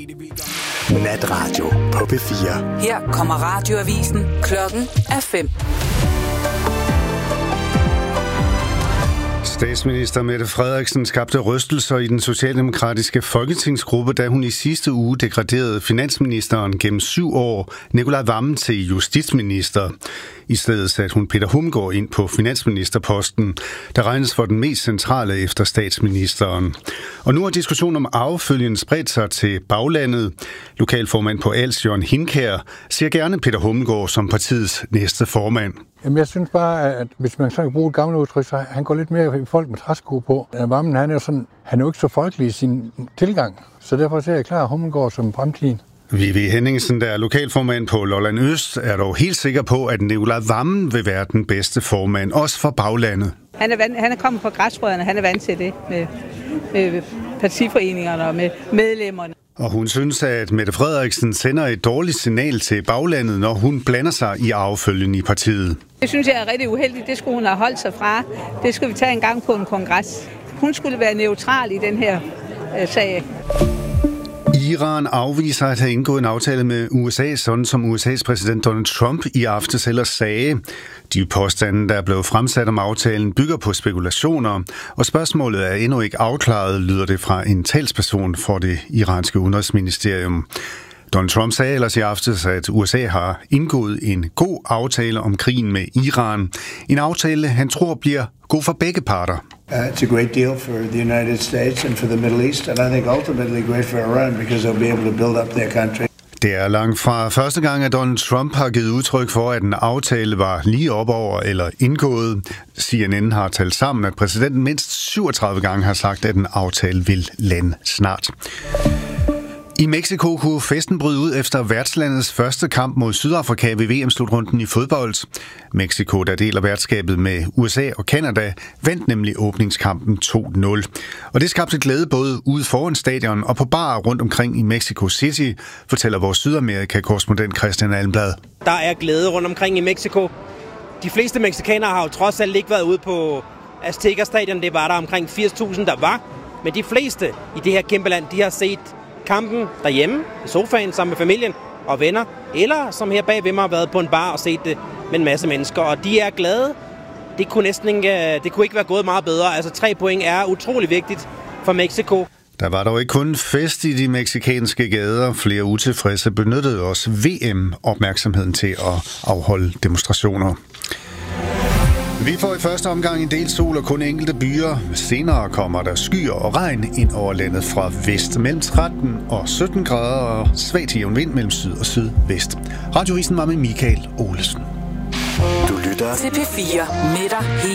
Natradio på P4. Her kommer radioavisen. Klokken er 5. Statsminister Mette Frederiksen skabte rystelser i den socialdemokratiske folketingsgruppe, da hun i sidste uge degraderede finansministeren gennem 7 år, Nicolai Wammen, til justitsminister. I stedet satte hun Peter Hummelgaard ind på finansministerposten, der regnes for den mest centrale efter statsministeren. Og nu har diskussionen om arvefølgen spredt sig til baglandet. Lokalformand på Als, Jørgen Hinkær, ser gerne Peter Hummelgaard som partiets næste formand. Jamen, jeg synes bare, at hvis man så kan bruge et gammelt udtryk, så han går lidt mere i folk med træsko på. Wammen, han er jo ikke så folkelig i sin tilgang, så derfor ser jeg klar Hummelgaard som fremtiden. Vivi Henningsen, der er lokalformand på Lolland Øst, er dog helt sikker på, at Nicolai Wammen vil være den bedste formand, også for baglandet. Han er kommet fra græsrødderne, han er vant til det med partiforeningerne og med medlemmerne. Og hun synes, at Mette Frederiksen sender et dårligt signal til baglandet, når hun blander sig i arvefølgen i partiet. Det synes jeg er rigtig uheldigt. Det skulle hun have holdt sig fra. Det skulle vi tage en gang på en kongres. Hun skulle være neutral i den her sag. Iran afviser at have indgået en aftale med USA, sådan som USA's præsident Donald Trump i aftes ellers sagde. De påstande, der er blevet fremsat om aftalen, bygger på spekulationer, og spørgsmålet er endnu ikke afklaret, lyder det fra en talsperson for det iranske udenrigsministerium. Donald Trump sagde ellers i aftes, at USA har indgået en god aftale om krigen med Iran. En aftale, han tror bliver god for begge parter. It's a great deal for the United States and for the Middle East, and I think ultimately great for Iran because they'll be able to build up their country. Det er langt fra første gang, at Donald Trump har givet udtryk for, at en aftale var lige op over eller indgået. CNN har talt sammen, at præsidenten mindst 37 gange har sagt, at en aftale vil lande snart. I Mexico kunne festen bryde ud efter værtslandets første kamp mod Sydafrika ved VM-slutrunden i fodbold. Mexico, der deler værtskabet med USA og Canada, vandt nemlig åbningskampen 2-0. Og det skabte glæde både ude foran stadion og på barer rundt omkring i Mexico City, fortæller vores Sydamerika-korrespondent Christian Almblad. Der er glæde rundt omkring i Mexico. De fleste mexikanere har jo trods alt ikke været ude på Azteca Stadion. Det var der omkring 80.000, der var. Men de fleste i det her kæmpe land, de har set kampen derhjemme, i sofaen, sammen med familien og venner, eller som her bag ved mig har været på en bar og set det med en masse mennesker, og de er glade. Det kunne ikke være gået meget bedre. Altså 3 point er utrolig vigtigt for Mexico. Der var dog ikke kun fest i de mexikanske gader. Flere utilfredse benyttede også VM-opmærksomheden til at afholde demonstrationer. Vi får i første omgang en del sol og kun enkelte byer. Senere kommer der skyer og regn ind over landet fra vest mellem 13 og 17 grader og svag til jævn vind mellem syd og sydvest. Radiovisen var med Michael Olesen. Du lytter til P4 med dig